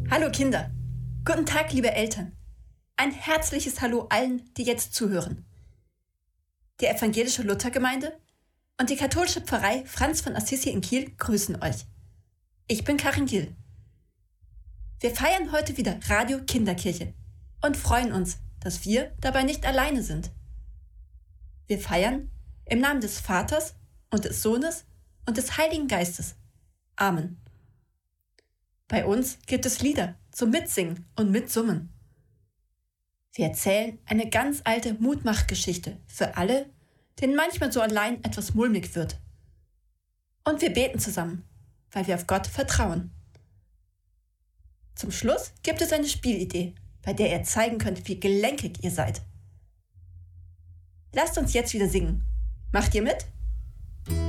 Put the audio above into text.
Hallo Kinder, guten Tag liebe Eltern, ein herzliches Hallo allen, die jetzt zuhören. Die evangelische Luthergemeinde und die katholische Pfarrei Franz von Assisi in Kiel grüßen euch. Ich bin Karin Gill. Wir feiern heute wieder Radio Kinderkirche und freuen uns, dass wir dabei nicht alleine sind. Wir feiern im Namen des Vaters und des Sohnes und des Heiligen Geistes. Amen. Bei uns gibt es Lieder zum Mitsingen und Mitsummen. Wir erzählen eine ganz alte Mutmachgeschichte für alle, denen manchmal so allein etwas mulmig wird. Und wir beten zusammen, weil wir auf Gott vertrauen. Zum Schluss gibt es eine Spielidee, bei der ihr zeigen könnt, wie gelenkig ihr seid. Lasst uns jetzt wieder singen. Macht ihr mit?